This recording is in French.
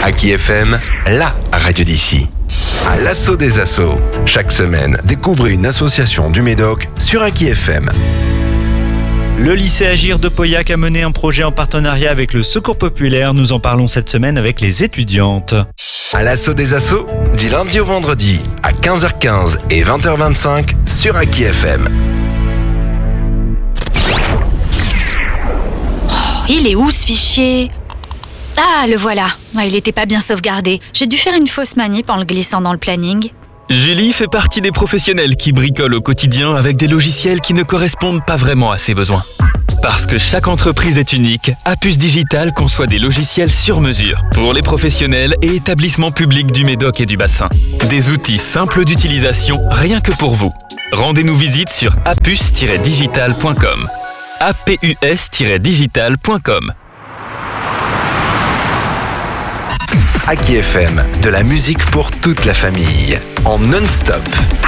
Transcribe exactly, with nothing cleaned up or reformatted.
Aki F M, la radio d'ici. À l'assaut des assos. Chaque semaine, découvrez une association du Médoc sur Aki F M. Le lycée Agir de Pauillac a mené un projet en partenariat avec le Secours Populaire. Nous en parlons cette semaine avec les étudiantes. À l'assaut des assos, du lundi au vendredi, à quinze heures quinze et vingt heures vingt-cinq sur Aki F M. Oh, il est où ce fichier ? Ah, le voilà. Il était pas bien sauvegardé. J'ai dû faire une fausse manip en le glissant dans le planning. Julie fait partie des professionnels qui bricolent au quotidien avec des logiciels qui ne correspondent pas vraiment à ses besoins. Parce que chaque entreprise est unique, Apus Digital conçoit des logiciels sur mesure pour les professionnels et établissements publics du Médoc et du bassin. Des outils simples d'utilisation, rien que pour vous. Rendez-nous visite sur apus tiret digital point com. apus tiret digital point com. Aki F M, de la musique pour toute la famille, en non-stop.